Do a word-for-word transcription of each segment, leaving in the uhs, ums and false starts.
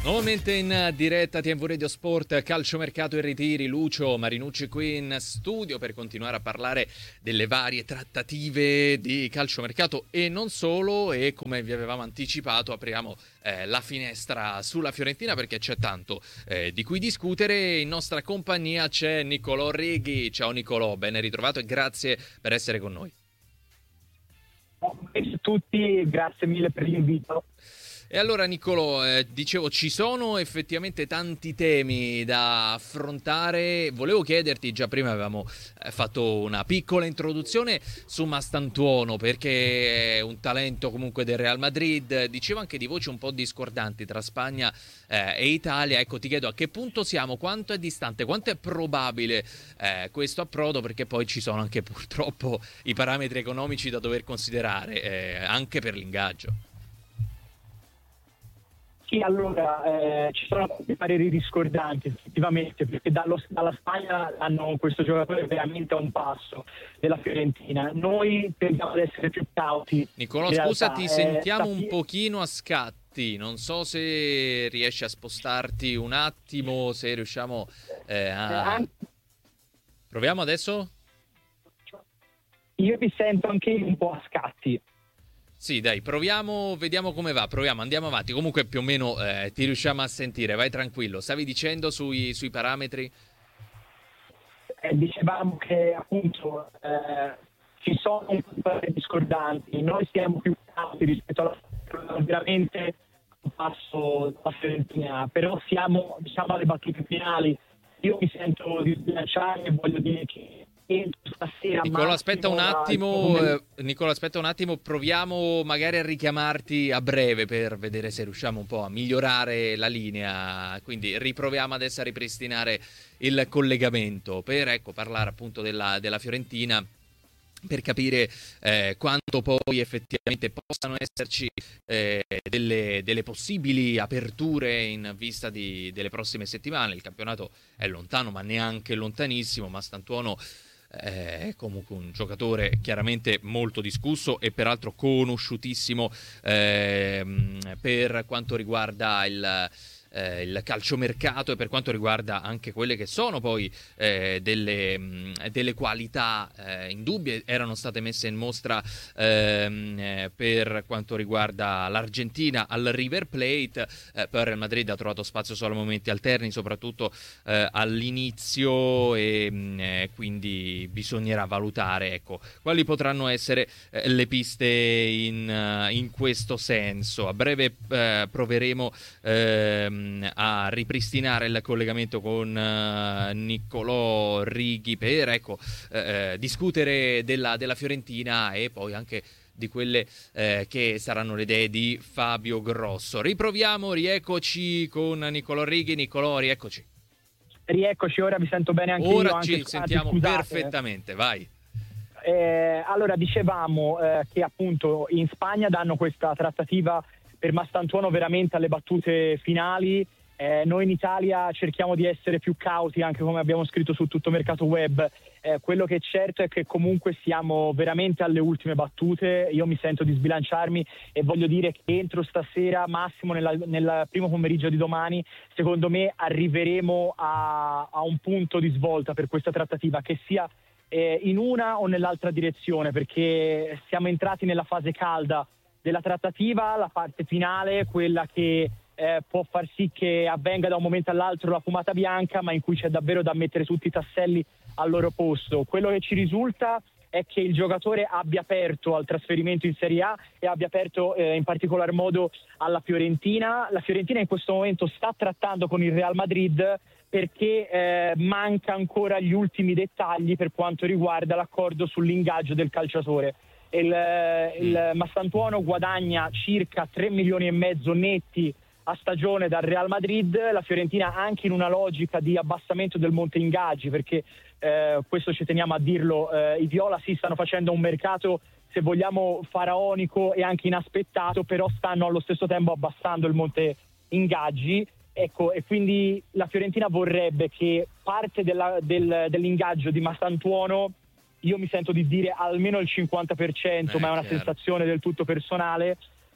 Nuovamente in diretta T V Radio Sport, calciomercato e ritiri. Lucio Marinucci qui in studio per continuare a parlare delle varie trattative di calciomercato e non solo, e come vi avevamo anticipato apriamo eh, la finestra sulla Fiorentina perché c'è tanto eh, di cui discutere. In nostra compagnia c'è Niccolò Righi. Ciao Niccolò, ben ritrovato e grazie per essere con noi. Ciao a tutti, grazie mille per l'invito. E allora Niccolò, eh, dicevo, ci sono effettivamente tanti temi da affrontare. Volevo chiederti, già prima avevamo eh, fatto una piccola introduzione su Mastantuono perché è un talento comunque del Real Madrid. Dicevo anche di voci un po' discordanti tra Spagna eh, e Italia. Ecco, ti chiedo a che punto siamo, quanto è distante, quanto è probabile eh, questo approdo, perché poi ci sono anche purtroppo i parametri economici da dover considerare eh, anche per l'ingaggio. Sì, allora eh, ci sono dei pareri discordanti effettivamente, perché dallo, dalla Spagna hanno questo giocatore veramente a un passo della Fiorentina. Noi tendiamo ad essere più cauti. Niccolò, in scusa, realtà, ti eh, sentiamo sta- un pochino a scatti. Non so se riesci a spostarti un attimo, se riusciamo eh, eh, a... anche- Proviamo adesso? io mi sento anche io un po' a scatti. Sì, dai, proviamo, vediamo come va, proviamo, andiamo avanti. Comunque più o meno eh, ti riusciamo a sentire, vai tranquillo. Stavi dicendo sui, sui parametri? Eh, dicevamo che appunto eh, ci sono un po' di pareri discordanti. Noi siamo più cauti rispetto alla veramente un passo dalla Fiorentina, però siamo, diciamo, alle battute finali. Io mi sento di sbilanciare e voglio dire che stasera Niccolò, aspetta un attimo, come... eh, Niccolò, aspetta un attimo, proviamo magari a richiamarti a breve per vedere se riusciamo un po' a migliorare la linea. Quindi riproviamo adesso a ripristinare il collegamento per, ecco, parlare appunto della, della Fiorentina, per capire eh, quanto poi effettivamente possano esserci eh, delle, delle possibili aperture in vista di, delle prossime settimane. Il campionato è lontano, ma neanche lontanissimo. Mastantuono è comunque un giocatore chiaramente molto discusso e peraltro conosciutissimo eh, per quanto riguarda il Eh, il calciomercato e per quanto riguarda anche quelle che sono poi eh, delle, mh, delle qualità eh, indubbie erano state messe in mostra ehm, eh, per quanto riguarda l'Argentina al River Plate. Eh, poi Real Madrid ha trovato spazio solo a momenti alterni, soprattutto eh, all'inizio, e mh, eh, quindi bisognerà valutare, ecco, quali potranno essere eh, le piste in, uh, in questo senso. A breve eh, proveremo ehm, a ripristinare il collegamento con uh, Niccolò Righi per, ecco, eh, discutere della, della Fiorentina e poi anche di quelle eh, che saranno le idee di Fabio Grosso. Riproviamo, rieccoci con Niccolò Righi. Niccolò, rieccoci. Rieccoci, ora vi sento bene anche Ora io. Anche, ci sentiamo scusate. perfettamente, vai. Eh, allora, dicevamo eh, che appunto in Spagna danno questa trattativa per Mastantuono veramente alle battute finali. Eh, noi in Italia cerchiamo di essere più cauti, anche come abbiamo scritto su Tutto Mercato Web. Eh, quello che è certo è che comunque siamo veramente alle ultime battute. Io mi sento di sbilanciarmi e voglio dire che entro stasera, massimo nella, nel primo pomeriggio di domani, secondo me arriveremo a, a un punto di svolta per questa trattativa, che sia eh, in una o nell'altra direzione, perché siamo entrati nella fase calda della trattativa, la parte finale, quella che eh, può far sì che avvenga da un momento all'altro la fumata bianca, ma in cui c'è davvero da mettere tutti i tasselli al loro posto. Quello che ci risulta è che il giocatore abbia aperto al trasferimento in Serie A e abbia aperto eh, in particolar modo alla Fiorentina. La Fiorentina in questo momento sta trattando con il Real Madrid perché eh, manca ancora gli ultimi dettagli per quanto riguarda l'accordo sull'ingaggio del calciatore. Il, il Mastantuono guadagna circa tre milioni e mezzo netti a stagione dal Real Madrid. La Fiorentina anche in una logica di abbassamento del monte ingaggi, perché eh, questo ci teniamo a dirlo, eh, i viola si stanno facendo un mercato, se vogliamo, faraonico e anche inaspettato, però stanno allo stesso tempo abbassando il monte ingaggi. Ecco, e quindi la Fiorentina vorrebbe che parte della, del, dell'ingaggio di Mastantuono, io mi sento di dire almeno il cinquanta per cento, Eh, ma è una chiaro. sensazione del tutto personale,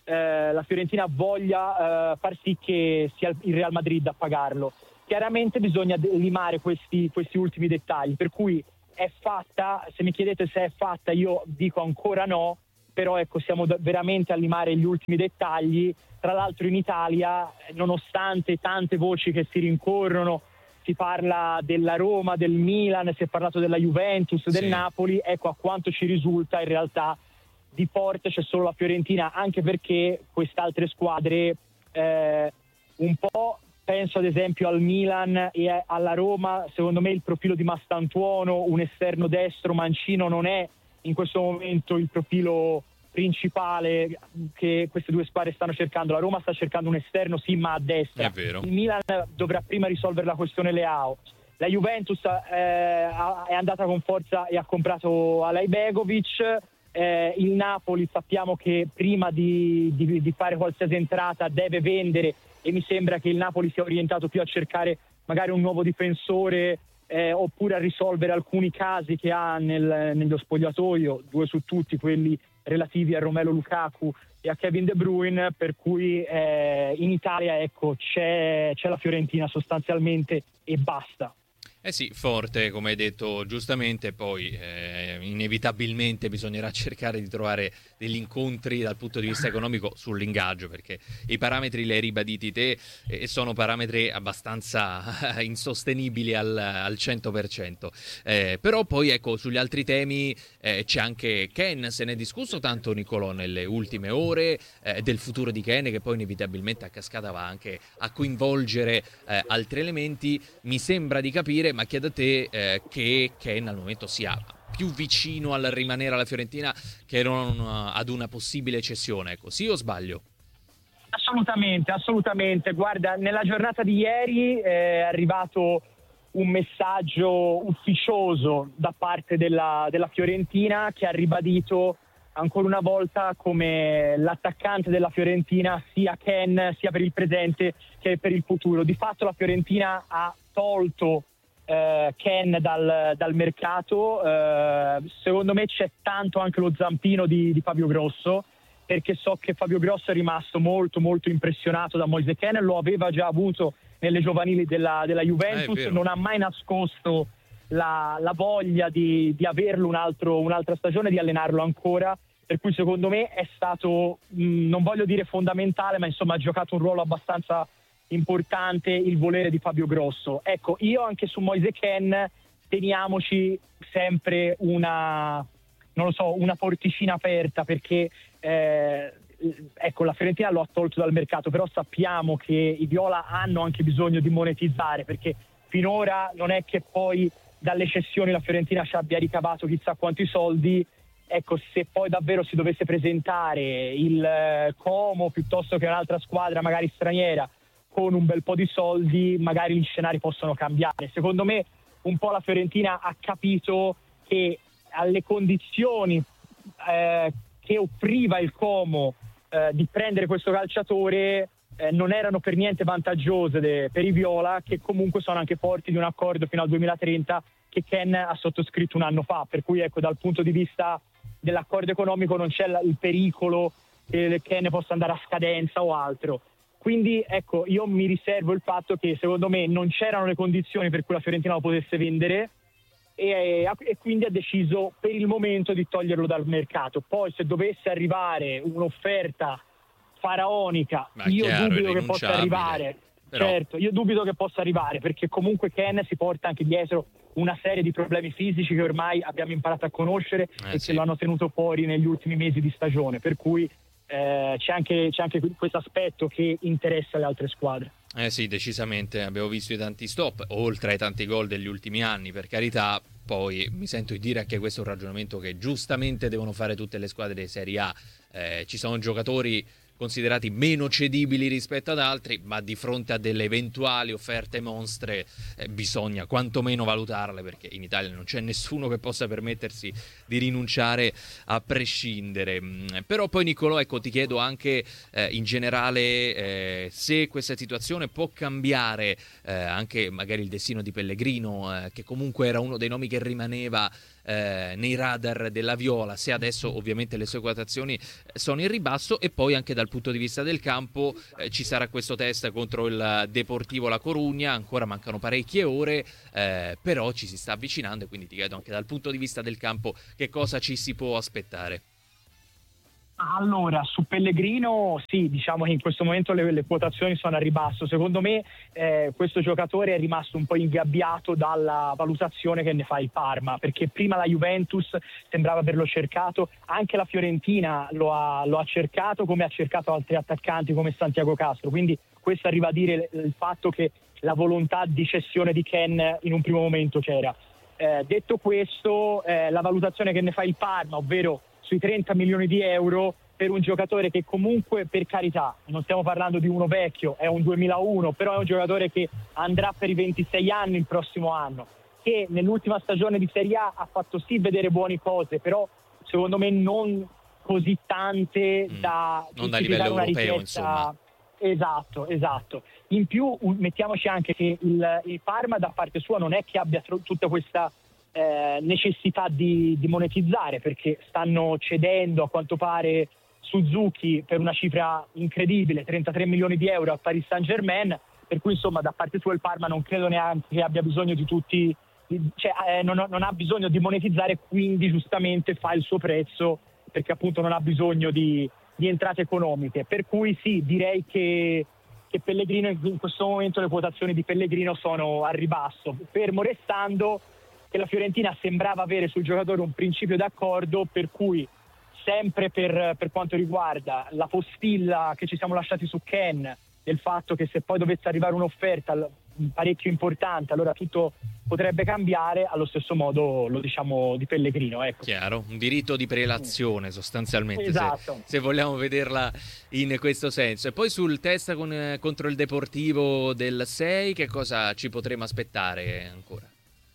eh, la Fiorentina voglia eh, far sì che sia il Real Madrid a pagarlo. Chiaramente bisogna limare questi, questi ultimi dettagli, per cui è fatta, se mi chiedete se è fatta io dico ancora no, però ecco siamo veramente a limare gli ultimi dettagli. Tra l'altro in Italia, nonostante tante voci che si rincorrono, si parla della Roma, del Milan, si è parlato della Juventus, del sì. Napoli, ecco a quanto ci risulta in realtà di forte c'è solo la Fiorentina, anche perché queste altre squadre eh, un po', penso ad esempio al Milan e alla Roma, secondo me il profilo di Mastantuono, un esterno destro mancino, non è in questo momento il profilo principale che queste due squadre stanno cercando. La Roma sta cercando un esterno sì, ma a destra. È vero. Il Milan dovrà prima risolvere la questione Leao. La Juventus eh, è andata con forza e ha comprato Alay Begovic. Eh, il Napoli sappiamo che prima di, di, di fare qualsiasi entrata deve vendere, e mi sembra che il Napoli sia orientato più a cercare magari un nuovo difensore eh, oppure a risolvere alcuni casi che ha nel, nello spogliatoio, due su tutti quelli relativi a Romelu Lukaku e a Kevin De Bruyne, per cui eh, in Italia ecco c'è, c'è la Fiorentina sostanzialmente e basta. Eh sì, forte, come hai detto giustamente, poi eh, inevitabilmente bisognerà cercare di trovare degli incontri dal punto di vista economico sull'ingaggio, perché i parametri li hai ribaditi te e sono parametri abbastanza insostenibili al, al cento per cento. Eh, però poi ecco, sugli altri temi eh, c'è anche Ken, se ne è discusso tanto Nicolò nelle ultime ore, eh, del futuro di Ken, che poi inevitabilmente a cascata va anche a coinvolgere eh, altri elementi. Mi sembra di capire, ma chiedo a te eh, che Ken al momento sia più vicino al rimanere alla Fiorentina che non ad una possibile cessione, ecco, sì o sbaglio? Assolutamente, assolutamente. Guarda, nella giornata di ieri è arrivato un messaggio ufficioso da parte della, della Fiorentina, che ha ribadito ancora una volta come l'attaccante della Fiorentina sia Ken, sia per il presente che per il futuro. Di fatto la Fiorentina ha tolto eh, Ken dal, dal mercato. Eh, secondo me c'è tanto anche lo zampino di, di Fabio Grosso, perché so che Fabio Grosso è rimasto molto molto impressionato da Moise Kean, lo aveva già avuto nelle giovanili della, della Juventus, eh, non ha mai nascosto la, la voglia di, di averlo un altro, un'altra stagione, di allenarlo ancora, per cui secondo me è stato, mh, non voglio dire fondamentale, ma insomma ha giocato un ruolo abbastanza importante il volere di Fabio Grosso. Ecco, io anche su Moise Kean teniamoci sempre una, non lo so, una porticina aperta, perché eh, ecco, la Fiorentina lo ha tolto dal mercato, però sappiamo che i viola hanno anche bisogno di monetizzare, perché finora non è che poi dalle cessioni la Fiorentina ci abbia ricavato chissà quanti soldi. Ecco, se poi davvero si dovesse presentare il eh, Como piuttosto che un'altra squadra magari straniera con un bel po' di soldi, magari gli scenari possono cambiare. Secondo me un po' la Fiorentina ha capito che alle condizioni eh, che offriva il Como eh, di prendere questo calciatore eh, non erano per niente vantaggiose de, per i viola, che comunque sono anche forti di un accordo fino al duemilatrenta che Ken ha sottoscritto un anno fa, per cui ecco, dal punto di vista dell'accordo economico non c'è la, il pericolo che Ken possa andare a scadenza o altro. Quindi ecco, io mi riservo il fatto che secondo me non c'erano le condizioni per cui la Fiorentina lo potesse vendere, e, e quindi ha deciso per il momento di toglierlo dal mercato. Poi se dovesse arrivare un'offerta faraonica, Ma io chiaro, dubito che possa arrivare. Però... Certo, io dubito che possa arrivare, perché comunque Ken si porta anche dietro una serie di problemi fisici che ormai abbiamo imparato a conoscere eh, e sì. che lo hanno tenuto fuori negli ultimi mesi di stagione, per cui eh, c'è anche, c'è anche questo aspetto che interessa le altre squadre. Eh sì, decisamente, abbiamo visto i tanti stop, oltre ai tanti gol degli ultimi anni, per carità. Poi mi sento di dire che questo è un ragionamento che giustamente devono fare tutte le squadre di Serie A. Eh, ci sono giocatori considerati meno cedibili rispetto ad altri, ma di fronte a delle eventuali offerte monstre eh, bisogna quantomeno valutarle, perché in Italia non c'è nessuno che possa permettersi di rinunciare a prescindere. Però poi Nicolò, ecco, ti chiedo anche eh, in generale eh, se questa situazione può cambiare eh, anche magari il destino di Pellegrino, eh, che comunque era uno dei nomi che rimaneva eh, nei radar della Viola, se adesso ovviamente le sue quotazioni sono in ribasso. E poi anche dal punto di vista del campo eh, ci sarà questo test contro il Deportivo La Corugna, ancora mancano parecchie ore, eh, però ci si sta avvicinando, e quindi ti chiedo anche dal punto di vista del campo che cosa ci si può aspettare. Allora, su Pellegrino sì, diciamo che in questo momento le, le quotazioni sono a ribasso. Secondo me eh, questo giocatore è rimasto un po' ingabbiato dalla valutazione che ne fa il Parma, perché prima la Juventus sembrava averlo cercato, anche la Fiorentina lo ha, lo ha cercato, come ha cercato altri attaccanti come Santiago Castro, quindi questo arriva a dire il, il fatto che la volontà di cessione di Ken in un primo momento c'era. Eh, detto questo, eh, la valutazione che ne fa il Parma, ovvero sui trenta milioni di euro per un giocatore che comunque, per carità, non stiamo parlando di uno vecchio, è un duemilauno, però è un giocatore che andrà per i ventisei anni il prossimo anno, che nell'ultima stagione di Serie A ha fatto sì vedere buone cose, però secondo me non così tante mm, da non da livello una europeo, richiesta. insomma. Esatto, esatto. In più mettiamoci anche che il, il Parma da parte sua non è che abbia tr- tutta questa Eh, necessità di, di monetizzare, perché stanno cedendo a quanto pare Suzuki per una cifra incredibile, trentatré milioni di euro a Paris Saint-Germain, per cui insomma da parte sua il Parma non credo neanche che abbia bisogno di tutti, di, cioè eh, non, non ha bisogno di monetizzare, quindi giustamente fa il suo prezzo perché appunto non ha bisogno di, di entrate economiche, per cui sì, direi che, che Pellegrino in questo momento le quotazioni di Pellegrino sono a ribasso, fermo restando che la Fiorentina sembrava avere sul giocatore un principio d'accordo, per cui sempre per, per quanto riguarda la postilla che ci siamo lasciati su Ken, del fatto che se poi dovesse arrivare un'offerta parecchio importante allora tutto potrebbe cambiare, allo stesso modo lo diciamo di Pellegrino, ecco. Chiaro, un diritto di prelazione sostanzialmente, esatto. se, se vogliamo vederla in questo senso. E poi sul test con, contro il Deportivo del sei, che cosa ci potremo aspettare ancora?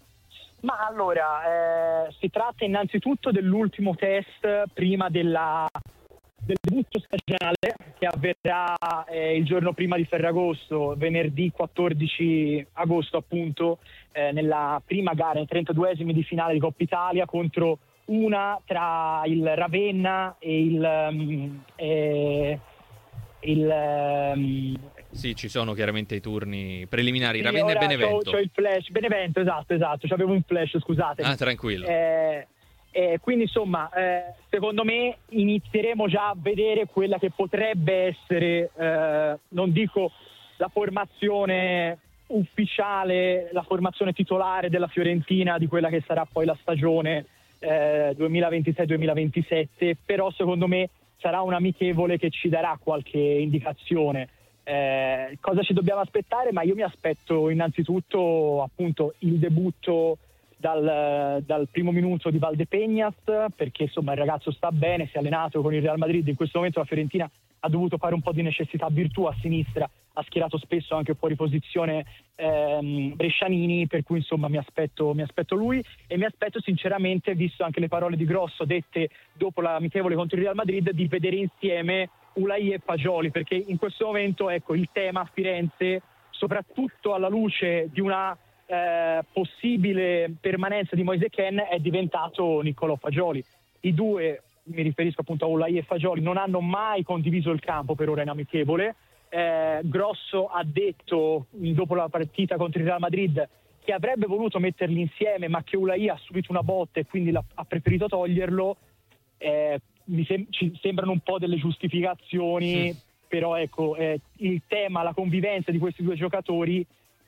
Ma allora, eh, si tratta innanzitutto dell'ultimo test prima della, del debutto stagionale che avverrà eh, il giorno prima di Ferragosto, venerdì quattordici agosto appunto, eh, nella prima gara, nei trentaduesimi di finale di Coppa Italia, contro una tra il Ravenna e il... Um, e, il um, Sì, ci sono chiaramente i turni preliminari, sì, Ravenna e Benevento. C'ho, c'ho il flash, Benevento, esatto, esatto, c'avevo un flash, scusate. Ah, tranquillo. Eh, eh, quindi insomma, eh, secondo me inizieremo già a vedere quella che potrebbe essere, eh, non dico la formazione ufficiale, la formazione titolare della Fiorentina di quella che sarà poi la stagione eh, duemilaventisei duemilaventisette, però secondo me sarà un amichevole che ci darà qualche indicazione. Eh, cosa ci dobbiamo aspettare? Ma io mi aspetto innanzitutto appunto il debutto dal, dal primo minuto di Valdepeñas, perché insomma il ragazzo sta bene, si è allenato con il Real Madrid, in questo momento la Fiorentina ha dovuto fare un po' di necessità virtù a sinistra, ha schierato spesso anche fuori posizione ehm, Brescianini, per cui insomma mi aspetto, mi aspetto lui, e mi aspetto sinceramente, visto anche le parole di Grosso dette dopo l'amichevole contro il Real Madrid, di vedere insieme Ulai e Fagioli, perché in questo momento ecco il tema a Firenze, soprattutto alla luce di una eh, possibile permanenza di Moise Kean, è diventato Niccolò Fagioli. I due, mi riferisco appunto a Ulai e Fagioli, non hanno mai condiviso il campo per ora in amichevole. Eh, Grosso ha detto dopo la partita contro il Real Madrid che avrebbe voluto metterli insieme, ma che Ulai ha subito una botta e quindi ha preferito toglierlo. Eh, mi sem- ci sembrano un po' delle giustificazioni, sì. Però ecco eh, il tema, la convivenza di questi due giocatori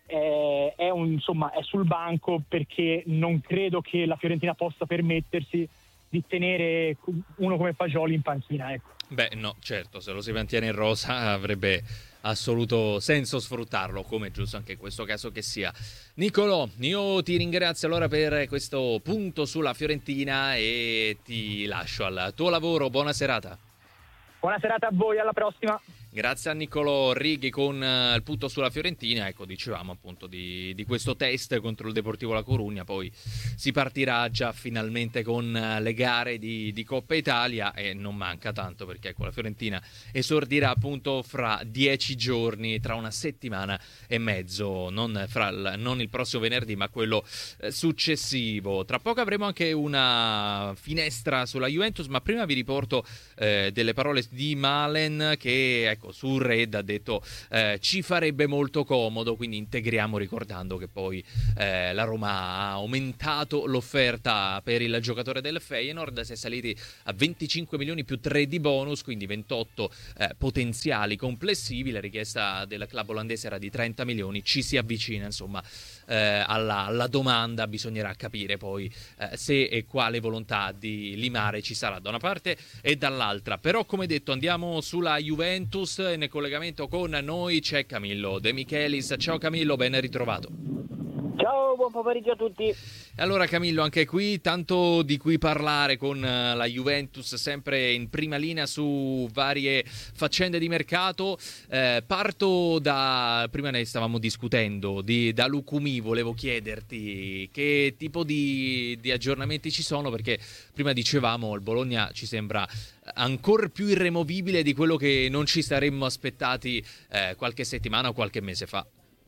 eh, è, un, insomma, è sul banco, perché non credo che la Fiorentina possa permettersi di tenere uno come Fagioli in panchina, ecco. Beh no, certo, se lo si mantiene in rosa avrebbe assoluto senso sfruttarlo, come è giusto anche in questo caso che sia. Niccolò, io ti ringrazio allora per questo punto sulla Fiorentina e ti lascio al tuo lavoro. Buona serata. Buona serata a voi, alla prossima. Grazie a Niccolò Righi con uh, il punto sulla Fiorentina. Ecco, dicevamo appunto di, di questo test contro il Deportivo La Corugna, poi si partirà già finalmente con uh, le gare di, di Coppa Italia e non manca tanto, perché ecco, la Fiorentina esordirà appunto fra dieci giorni, tra una settimana e mezzo, non, fra il, non il prossimo venerdì ma quello eh, successivo. Tra poco avremo anche una finestra sulla Juventus, ma prima vi riporto eh, delle parole di Malen che ecco su Red ha detto eh, ci farebbe molto comodo, quindi integriamo ricordando che poi eh, la Roma ha aumentato l'offerta per il giocatore del Feyenoord, si è saliti a venticinque milioni più tre di bonus, quindi ventotto eh, potenziali complessivi. La richiesta del club olandese era di trenta milioni, ci si avvicina insomma eh, alla, alla domanda, bisognerà capire poi eh, se e quale volontà di limare ci sarà da una parte e dall'altra. Però come detto andiamo sulla Juventus e nel collegamento con noi c'è Camillo De Michelis. Ciao Camillo, ben ritrovato. Ciao, buon pomeriggio a tutti. Allora Camillo, anche qui tanto di cui parlare con la Juventus, sempre in prima linea su varie faccende di mercato. Eh, parto da, prima ne stavamo discutendo, di, da Lucumi, volevo chiederti che tipo di, di aggiornamenti ci sono, perché prima dicevamo il Bologna ci sembra ancora più irremovibile di quello che non ci saremmo aspettati eh, qualche settimana o qualche mese fa.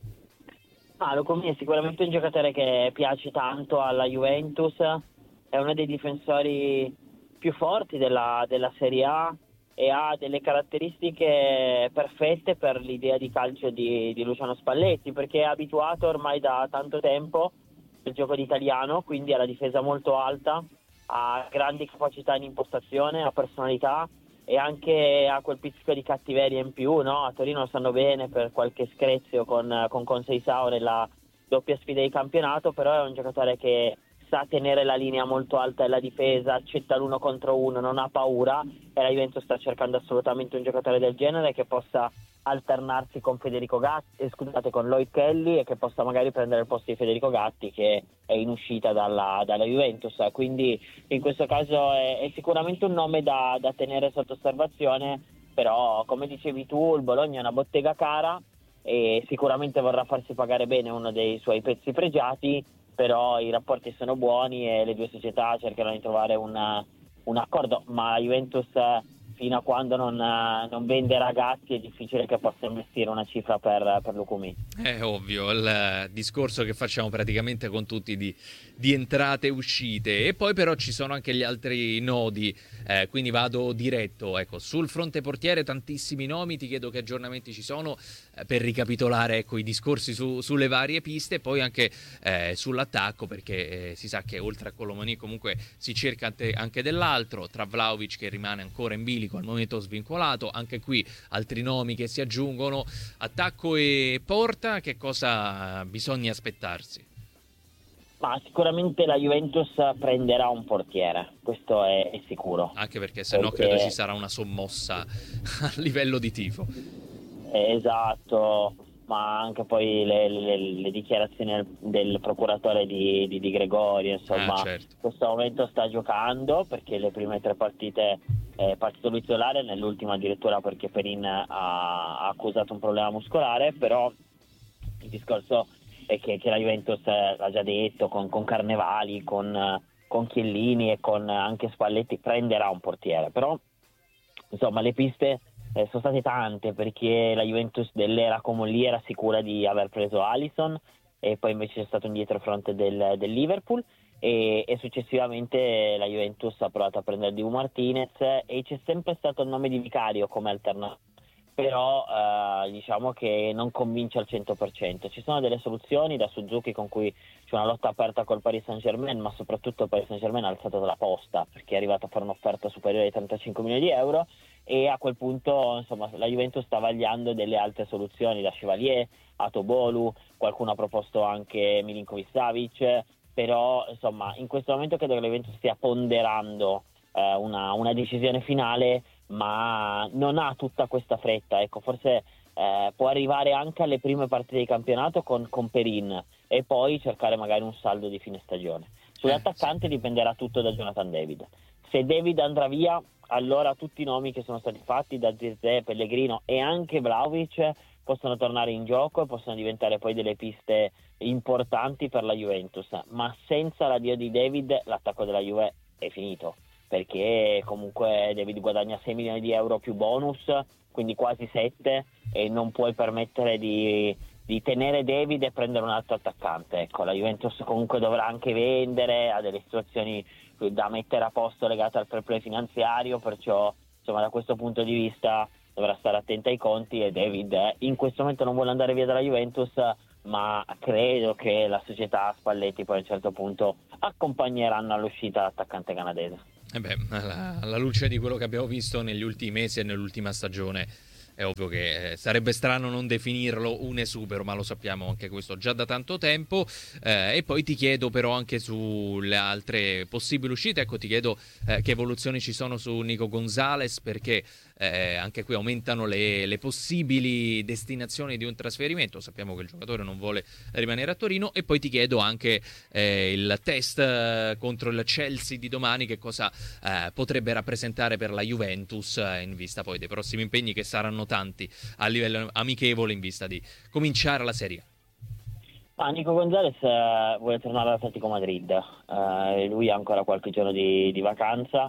Ah, Lucumi è sicuramente un giocatore che piace tanto alla Juventus, è uno dei difensori più forti della, della Serie A e ha delle caratteristiche perfette per l'idea di calcio di, di Luciano Spalletti, perché è abituato ormai da tanto tempo al gioco d'italiano, quindi ha la difesa molto alta, ha grandi capacità in impostazione, ha personalità e anche ha quel pizzico di cattiveria in più, no? A Torino lo sanno bene per qualche screzio con, con Conceição nella doppia sfida di campionato, però è un giocatore che sa tenere la linea molto alta della difesa, accetta l'uno contro uno, non ha paura, e la Juventus sta cercando assolutamente un giocatore del genere che possa alternarsi con Federico Gatti, eh, scusate, con Lloyd Kelly, e che possa magari prendere il posto di Federico Gatti che è in uscita dalla, dalla Juventus. Quindi in questo caso è, è sicuramente un nome da, da tenere sotto osservazione, però come dicevi tu il Bologna è una bottega cara e sicuramente vorrà farsi pagare bene uno dei suoi pezzi pregiati, però i rapporti sono buoni e le due società cercano di trovare una, un accordo, ma la Juventus fino a quando non, non vende ragazzi è difficile che possa investire una cifra per, per Lucumi. È ovvio, il discorso che facciamo praticamente con tutti di, di entrate e uscite. E poi però ci sono anche gli altri nodi, eh, quindi vado diretto. Ecco, sul fronte portiere tantissimi nomi, ti chiedo che aggiornamenti ci sono eh, per ricapitolare ecco, i discorsi su, sulle varie piste, poi anche eh, sull'attacco, perché eh, si sa che oltre a Colomani comunque si cerca anche dell'altro, tra Vlahovic che rimane ancora in bilico al momento svincolato, anche qui altri nomi che si aggiungono. Attacco e porta, che cosa bisogna aspettarsi? Ma sicuramente la Juventus prenderà un portiere, questo è, è sicuro. Anche perché se no credo ci sarà una sommossa a livello di tifo. Esatto, ma anche poi le, le, le dichiarazioni del procuratore di, di, di Gregorio, insomma, ah, certo. In questo momento sta giocando perché le prime tre partite è partito lui titolare, nell'ultima addirittura perché Perin ha, ha accusato un problema muscolare, però il discorso è che, che la Juventus eh, l'ha già detto con, con Carnevali, con, con Chiellini e con anche Spalletti prenderà un portiere, però insomma le piste eh, sono state tante, perché la Juventus dell'era Comolli era sicura di aver preso Alisson e poi invece c'è stato un dietrofront del, del Liverpool e, e successivamente la Juventus ha provato a prendere Dibu Martinez e c'è sempre stato il nome di Vicario come alternativa, però eh, diciamo che non convince al cento per cento. Ci sono delle soluzioni da Suzuki con cui c'è una lotta aperta col Paris Saint-Germain, ma soprattutto il Paris Saint-Germain ha alzato la posta perché è arrivato a fare un'offerta superiore ai trentacinque milioni di euro e a quel punto insomma la Juventus sta vagliando delle altre soluzioni, da Chevalier a Tobolu, qualcuno ha proposto anche Milinkovic-Savic, però insomma in questo momento credo che la Juventus stia ponderando eh, una, una decisione finale, ma non ha tutta questa fretta, ecco, forse eh, può arrivare anche alle prime partite di campionato con, con Perin e poi cercare magari un saldo di fine stagione. Sull'attaccante dipenderà tutto da Jonathan David. Se David andrà via, allora tutti i nomi che sono stati fatti da Zirkzee, Pellegrino e anche Vlahovic possono tornare in gioco e possono diventare poi delle piste importanti per la Juventus, ma senza l'addio di David l'attacco della Juve è finito, perché comunque David guadagna sei milioni di euro più bonus, quindi quasi sette, e non puoi permettere di, di tenere David e prendere un altro attaccante. Ecco, la Juventus comunque dovrà anche vendere, ha delle situazioni da mettere a posto legate al fair play finanziario, perciò insomma da questo punto di vista dovrà stare attenta ai conti, e David in questo momento non vuole andare via dalla Juventus, ma credo che la società Spalletti poi a un certo punto accompagneranno all'uscita l'attaccante canadese. E beh, alla, alla luce di quello che abbiamo visto negli ultimi mesi e nell'ultima stagione, è ovvio che eh, sarebbe strano non definirlo un esubero, ma lo sappiamo anche questo già da tanto tempo. Eh, e poi ti chiedo però anche sulle altre possibili uscite, ecco, ti chiedo eh, che evoluzioni ci sono su Nico Gonzalez, perché eh, anche qui aumentano le, le possibili destinazioni di un trasferimento. Sappiamo che il giocatore non vuole rimanere a Torino. E poi ti chiedo anche eh, il test eh, contro il Chelsea di domani, che cosa eh, potrebbe rappresentare per la Juventus eh, in vista poi dei prossimi impegni, che saranno tanti a livello amichevole, in vista di cominciare la Serie A. Ah, Nico Gonzalez eh, vuole tornare all'Atletico Madrid, eh, lui ha ancora qualche giorno di, di vacanza,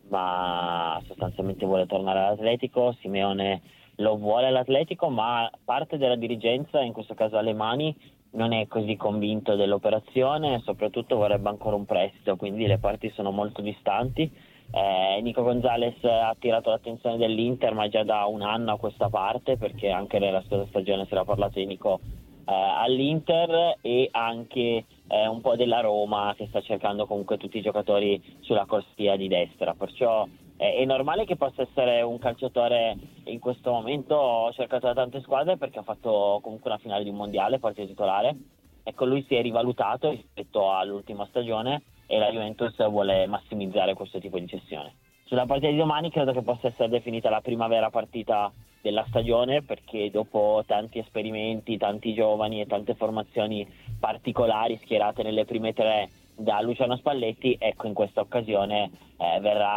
ma sostanzialmente vuole tornare all'Atletico. Simeone lo vuole all'Atletico, ma parte della dirigenza, in questo caso Alemani, non è così convinto dell'operazione, soprattutto vorrebbe ancora un prestito, quindi le parti sono molto distanti. Eh, Nico Gonzalez ha attirato l'attenzione dell'Inter, ma già da un anno a questa parte, perché anche nella scorsa stagione si era parlato di Nico eh, all'Inter, e anche eh, un po' della Roma, che sta cercando comunque tutti i giocatori sulla corsia di destra, perciò eh, è normale che possa essere un calciatore in questo momento cercato da tante squadre, perché ha fatto comunque una finale di un mondiale, partita titolare. Ecco, lui si è rivalutato rispetto all'ultima stagione e la Juventus vuole massimizzare questo tipo di cessione. Sulla partita di domani credo che possa essere definita la prima vera partita della stagione, perché dopo tanti esperimenti, tanti giovani e tante formazioni particolari schierate nelle prime tre da Luciano Spalletti, ecco, in questa occasione eh,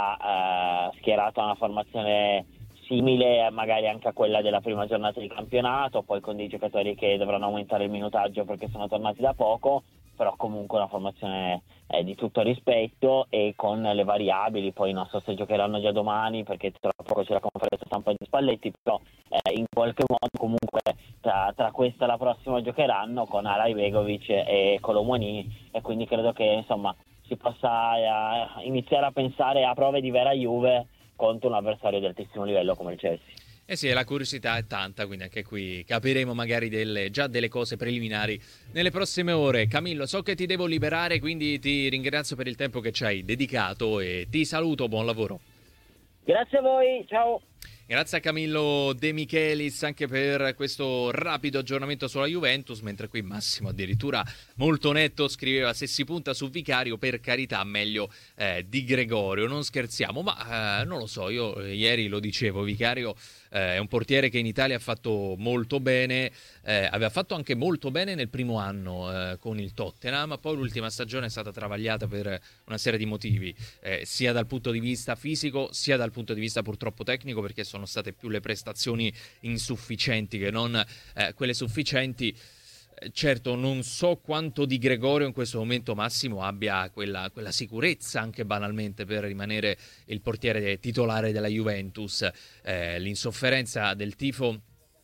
verrà eh, schierata una formazione simile magari anche a quella della prima giornata di campionato, poi con dei giocatori che dovranno aumentare il minutaggio perché sono tornati da poco, però comunque una formazione eh, di tutto rispetto e con le variabili. Poi non so se giocheranno già domani, perché tra poco c'è la conferenza stampa di Spalletti, però eh, in qualche modo comunque tra, tra questa e la prossima giocheranno con Alay Begovic e Colomoni, e quindi credo che insomma si possa eh, iniziare a pensare a prove di vera Juve contro un avversario di altissimo livello come il Chelsea. Eh sì, la curiosità è tanta, quindi anche qui capiremo magari delle, già delle cose preliminari nelle prossime ore. Camillo, so che ti devo liberare, quindi ti ringrazio per il tempo che ci hai dedicato e ti saluto, buon lavoro. Grazie a voi, ciao. Grazie a Camillo De Michelis anche per questo rapido aggiornamento sulla Juventus, mentre qui Massimo addirittura molto netto scriveva: se si punta su Vicario, per carità, meglio eh, Di Gregorio, non scherziamo, ma eh, non lo so, io eh, ieri lo dicevo, Vicario eh, è un portiere che in Italia ha fatto molto bene, eh, aveva fatto anche molto bene nel primo anno eh, con il Tottenham, poi l'ultima stagione è stata travagliata per una serie di motivi, eh, sia dal punto di vista fisico sia dal punto di vista purtroppo tecnico, perché sono state più le prestazioni insufficienti che non eh, quelle sufficienti. Eh, certo, non so quanto Di Gregorio in questo momento, Massimo, abbia quella, quella sicurezza anche banalmente per rimanere il portiere titolare della Juventus. Eh, l'insofferenza del tifo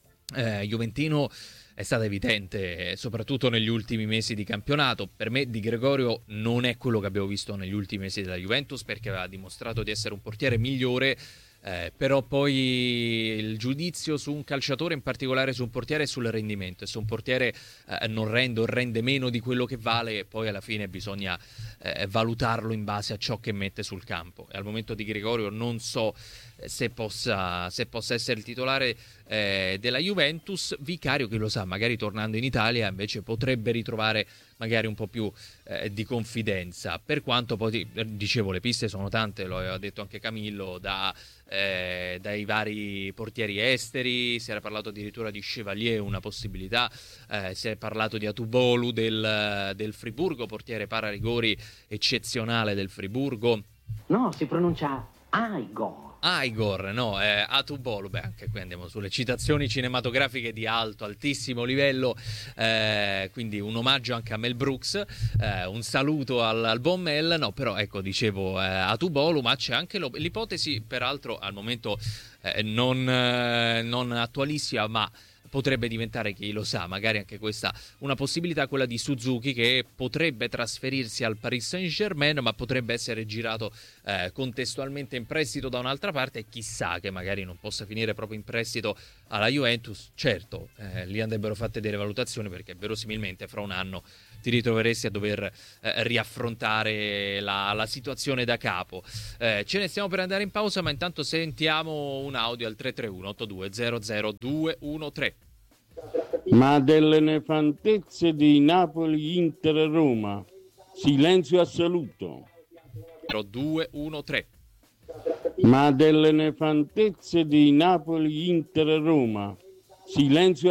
eh, juventino è stata evidente, soprattutto negli ultimi mesi di campionato. Per me Di Gregorio non è quello che abbiamo visto negli ultimi mesi della Juventus, perché aveva dimostrato di essere un portiere migliore. Eh, però poi il giudizio su un calciatore, in particolare su un portiere, è sul rendimento, e se un portiere eh, non rende o rende meno di quello che vale, poi alla fine bisogna eh, valutarlo in base a ciò che mette sul campo, e al momento Di Gregorio non so se possa, se possa essere il titolare eh, della Juventus. Vicario, chi lo sa, magari tornando in Italia invece potrebbe ritrovare magari un po' più eh, di confidenza, per quanto poi dicevo le piste sono tante, lo aveva detto anche Camillo, da Eh, dai vari portieri esteri, si era parlato addirittura di Chevalier, una possibilità, eh, si è parlato di Atubolu del, del Friburgo, portiere pararigori eccezionale del Friburgo. No, si pronuncia Igor. Igor, no, eh, Atubolu, beh, anche qui andiamo sulle citazioni cinematografiche di alto, altissimo livello, eh, quindi un omaggio anche a Mel Brooks, eh, un saluto al, al buon Mel, no, però ecco, dicevo eh, Atubolu, ma c'è anche lo, l'ipotesi, peraltro al momento eh, non, eh, non attualissima, ma potrebbe diventare, chi lo sa, magari anche questa una possibilità, quella di Suzuki, che potrebbe trasferirsi al Paris Saint-Germain, ma potrebbe essere girato eh, contestualmente in prestito da un'altra parte, e chissà che magari non possa finire proprio in prestito alla Juventus. Certo, eh, lì andrebbero fatte delle valutazioni, perché verosimilmente fra un anno ti ritroveresti a dover eh, riaffrontare la, la situazione da capo. Eh, ce ne stiamo per andare in pausa, ma intanto sentiamo un audio al tre tre uno otto due zero zero due uno tre. Ma delle nefandezze di Napoli, Inter e Roma, silenzio assoluto. due uno tre. Ma delle nefandezze di Napoli, Inter e Roma, silenzio